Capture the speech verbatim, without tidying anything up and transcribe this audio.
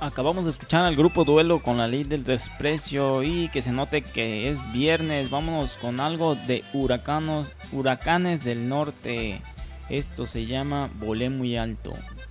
Acabamos de escuchar al grupo Duelo con La Ley del Desprecio y que se note que es viernes. Vámonos con algo de huracanos, huracanes del norte. Esto se llama Volé muy alto.